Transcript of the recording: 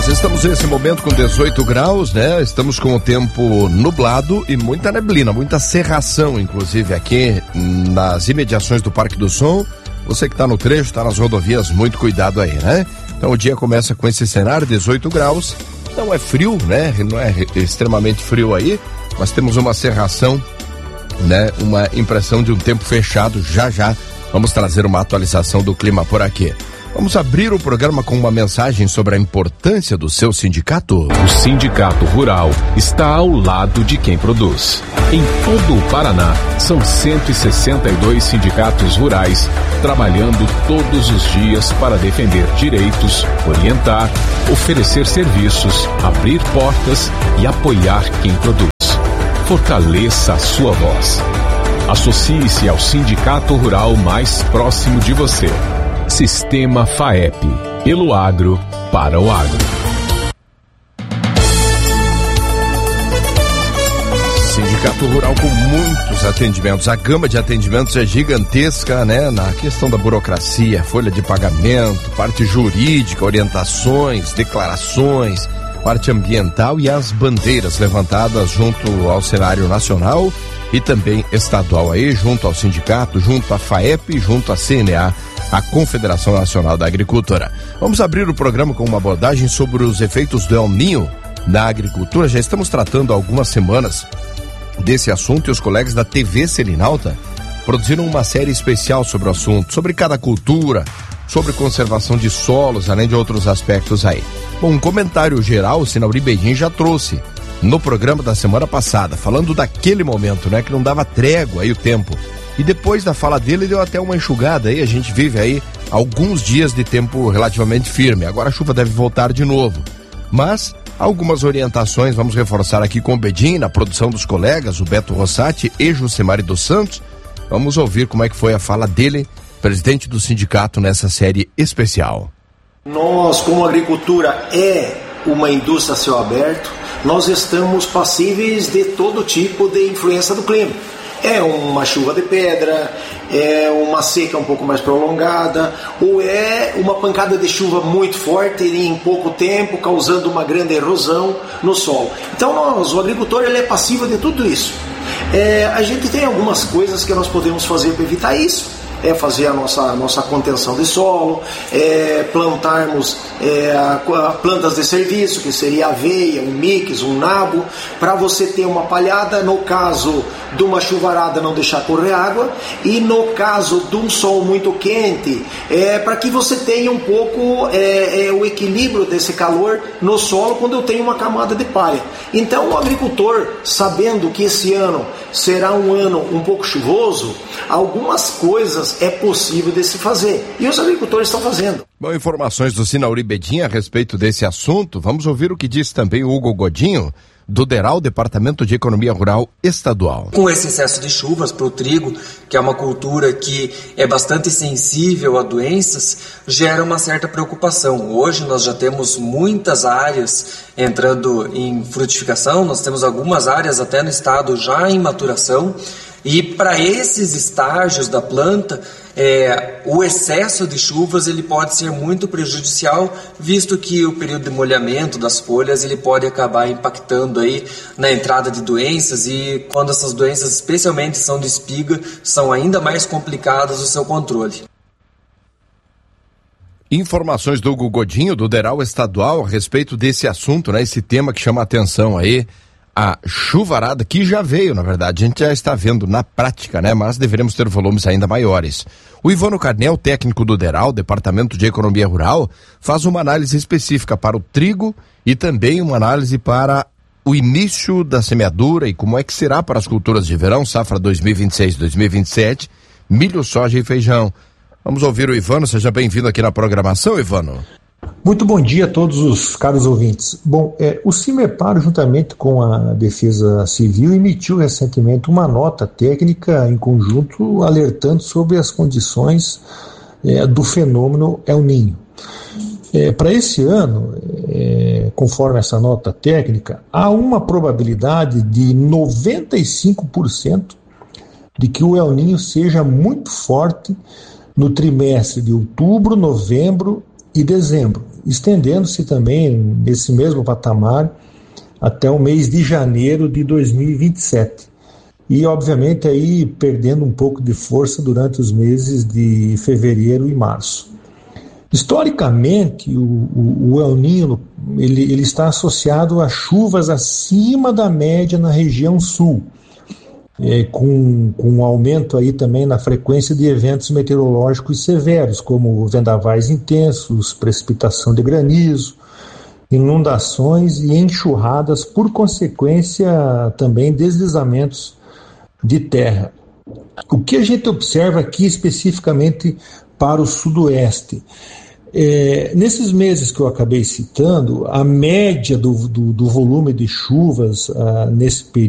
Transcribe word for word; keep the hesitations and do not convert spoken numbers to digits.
Nós estamos nesse momento com dezoito graus, né? Estamos com o tempo nublado e muita neblina, muita cerração, inclusive aqui nas imediações do Parque do Som. Você que está no trecho, está nas rodovias, muito cuidado aí, né? Então o dia começa com esse cenário, dezoito graus. Não é frio, né? Não é extremamente frio aí, mas temos uma cerração, né? Uma impressão de um tempo fechado. Já já vamos trazer uma atualização do clima por aqui. Vamos abrir o programa com uma mensagem sobre a importância do seu sindicato. O Sindicato Rural está ao lado de quem produz. Em todo o Paraná, são cento e sessenta e dois sindicatos rurais trabalhando todos os dias para defender direitos, orientar, oferecer serviços, abrir portas e apoiar quem produz. Fortaleça a sua voz. Associe-se ao Sindicato Rural mais próximo de você. Sistema FAEP, pelo agro, para o agro. Sindicato Rural com muitos atendimentos. A gama de atendimentos é gigantesca, né? Na questão da burocracia, folha de pagamento, parte jurídica, orientações, declarações, parte ambiental e as bandeiras levantadas junto ao cenário nacional e também estadual aí, junto ao sindicato, junto à FAEP, junto à C N A, a Confederação Nacional da Agricultura. Vamos abrir o programa com uma abordagem sobre os efeitos do El Niño na agricultura. Já estamos tratando há algumas semanas desse assunto e os colegas da T V Selinalta produziram uma série especial sobre o assunto, sobre cada cultura, sobre conservação de solos, além de outros aspectos aí. Bom, um comentário geral o Sinauri Bedin já trouxe no programa da semana passada, falando daquele momento, né, que não dava trégua aí o tempo. E depois da fala dele deu até uma enxugada aí, a gente vive aí alguns dias de tempo relativamente firme. Agora a chuva deve voltar de novo. Mas algumas orientações vamos reforçar aqui com o Bedin, na produção dos colegas, o Beto Rossati e Jucimari dos Santos. Vamos ouvir como é que foi a fala dele, presidente do sindicato, nessa série especial. Nós, como agricultura é uma indústria a céu aberto, nós estamos passíveis de todo tipo de influência do clima. É uma chuva de pedra, é uma seca um pouco mais prolongada, ou é uma pancada de chuva muito forte em pouco tempo, causando uma grande erosão no solo. Então nós, o agricultor, ele é passível de tudo isso. É, a gente tem algumas coisas que nós podemos fazer para evitar isso. É fazer a nossa, a nossa contenção de solo, é plantarmos é, a, a plantas de serviço, que seria aveia, um mix, um nabo, para você ter uma palhada, no caso de uma chuvarada não deixar correr água, e no caso de um sol muito quente, é, para que você tenha um pouco é, é, o equilíbrio desse calor no solo quando eu tenho uma camada de palha. Então o agricultor, sabendo que esse ano será um ano um pouco chuvoso, algumas coisas é possível de se fazer. E os agricultores estão fazendo. Bom, informações do Sinauri Bedin a respeito desse assunto. Vamos ouvir o que disse também o Hugo Godinho, do DERAL, Departamento de Economia Rural Estadual. Com esse excesso de chuvas para o trigo, que é uma cultura que é bastante sensível a doenças, gera uma certa preocupação. Hoje nós já temos muitas áreas entrando em frutificação, nós temos algumas áreas até no estado já em maturação. E para esses estágios da planta, é, o excesso de chuvas ele pode ser muito prejudicial, visto que o período de molhamento das folhas ele pode acabar impactando aí na entrada de doenças, e quando essas doenças, especialmente são de espiga, são ainda mais complicadas o seu controle. Informações do Hugo Godinho, do DERAL Estadual, a respeito desse assunto, né? Esse tema que chama a atenção aí. A chuvarada, que já veio, na verdade, a gente já está vendo na prática, né? Mas deveremos ter volumes ainda maiores. O Ivano Carnel, técnico do DERAL, Departamento de Economia Rural, faz uma análise específica para o trigo e também uma análise para o início da semeadura e como é que será para as culturas de verão, safra dois mil e vinte e seis, dois mil e vinte e sete, milho, soja e feijão. Vamos ouvir o Ivano, seja bem-vindo aqui na programação, Ivano. Muito bom dia a todos os caros ouvintes. Bom, é, o CIMEPAR, juntamente com a Defesa Civil, emitiu recentemente uma nota técnica em conjunto alertando sobre as condições é, do fenômeno El Niño. É, para esse ano, é, conforme essa nota técnica, há uma probabilidade de noventa e cinco por cento de que o El Niño seja muito forte no trimestre de outubro, novembro e dezembro, estendendo-se também nesse mesmo patamar até o mês de janeiro de dois mil e vinte e sete. E, obviamente, aí perdendo um pouco de força durante os meses de fevereiro e março. Historicamente, o, o, o El Niño ele, ele está associado a chuvas acima da média na região sul, é, com, com um aumento aí também na frequência de eventos meteorológicos severos, como vendavais intensos, precipitação de granizo, inundações e enxurradas, por consequência também deslizamentos de terra. O que a gente observa aqui especificamente para o sudoeste? É, nesses meses que eu acabei citando, a média do, do, do volume de chuvas ah, nesse período